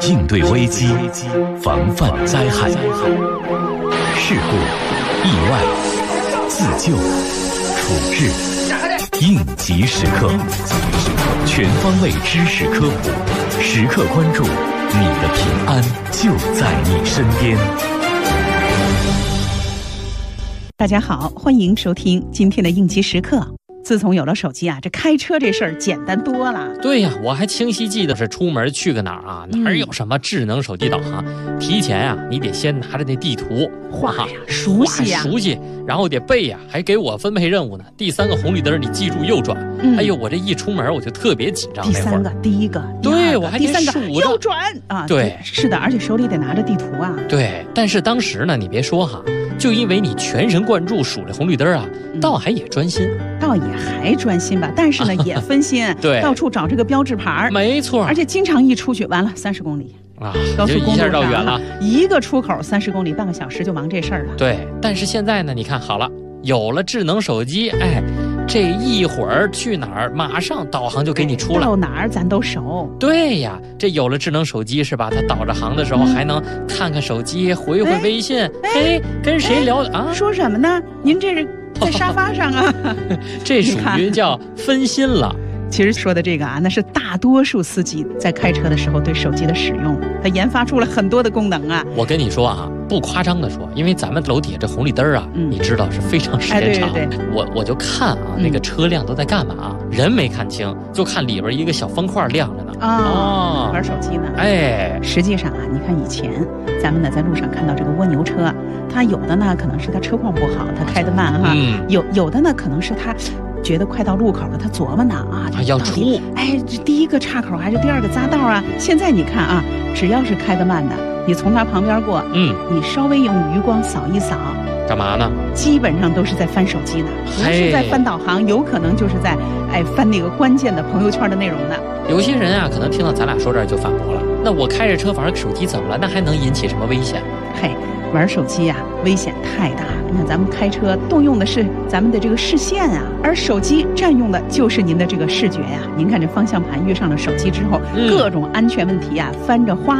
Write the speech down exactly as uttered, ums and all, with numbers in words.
应对危机，防范灾害。事故、意外、自救、处置，应急时刻，全方位知识科普，时刻关注你的平安就在你身边。 大家好，欢迎收听今天的应急时刻。自从有了手机啊，这开车这事儿简单多了。 对呀、啊，我还清晰记得是出门去个哪儿啊，哪儿有什么智能手机导航？嗯、提前啊，你得先拿着那地图画呀，熟悉呀， 熟悉，然后得背呀，还给我分配任务呢。第三个红绿灯你记住右转。嗯、哎呦，我这一出门我就特别紧张。 第三个，第一个， 对我还得数着右转啊。 对， 是的，而且手里得拿着地图啊。 对，但是当时呢，你别说哈。就因为你全神贯注数这红绿灯啊，倒还也专心， 倒也还专心吧，但是呢也分心， 对， 到处找这个标志牌， 没错， 而且经常一出去完了三十公里啊， 高速公路一下绕远了， 一个出口三十公里，半个小时就忙这事儿了。 对，但是现在呢，你看好了，有了智能手机，哎。这一会儿去哪儿，马上导航就给你出了， 到哪儿咱都熟。 对呀，这有了智能手机是吧？它导着航的时候还能看看手机，回回微信，哎，哎跟谁聊啊？ 说什么呢？您这是在沙发上啊？ 这属于叫分心了。 其实说的这个啊，那是大多数司机在开车的时候对手机的使用，它研发出了很多的功能啊。 我跟你说啊，不夸张的说，因为咱们楼底下这红绿灯啊，嗯、你知道是非常时间长。 哎、对对对我我就看啊，嗯、那个车辆都在干嘛，人没看清，就看里边一个小方块亮着呢。 啊、哦，玩手机呢。 哎， 实际上啊，你看以前咱们呢在路上看到这个蜗牛车，它有的呢可能是它车况不好，它开得慢哈，嗯、有有的呢可能是它。觉得快到路口了，他琢磨呢啊， 他要出， 哎，这第一个岔口还是第二个匝道啊？现在你看啊，只要是开得慢的，你从他旁边过，嗯，你稍微用余光扫一扫， 干嘛呢？ 基本上都是在翻手机呢，不是在翻导航，有可能就是在哎翻那个关键的朋友圈的内容呢。 有些人啊，可能听到咱俩说这儿就反驳了，那我开着车玩手机怎么了？那还能引起什么危险？ 嘿。玩手机啊，危险太大了。你看，咱们开车动用的是咱们的这个视线啊，而手机占用的就是您的这个视觉呀、啊。您看这方向盘遇上了手机之后，嗯、各种安全问题啊，翻着花。